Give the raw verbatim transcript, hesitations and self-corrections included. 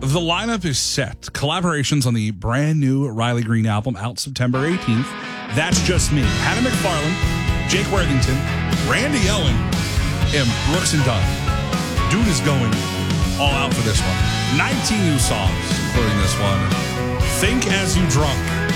The lineup is set. Collaborations on the brand new Riley Green album out September eighteenth. That's Just Me. Hannah McFarlane, Jake Worthington, Randy Owen, and Brooks and Dunn. Dude is going all out for this one. nineteen new songs, including this one. Think As You Drunk.